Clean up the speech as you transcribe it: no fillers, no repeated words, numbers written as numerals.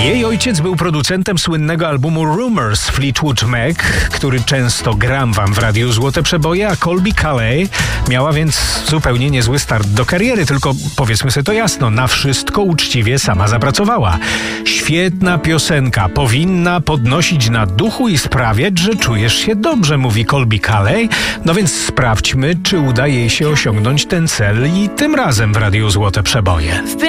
Jej ojciec był producentem słynnego albumu Rumours Fleetwood Mac, który często gram wam w Radiu Złote Przeboje, a Colbie Caillat miała więc zupełnie niezły start do kariery, tylko powiedzmy sobie to jasno, na wszystko uczciwie sama zapracowała. Świetna piosenka, powinna podnosić na duchu i sprawiać, że czujesz się dobrze, mówi Colbie Caillat. No więc sprawdźmy, czy uda jej się osiągnąć ten cel i tym razem w Radiu Złote Przeboje.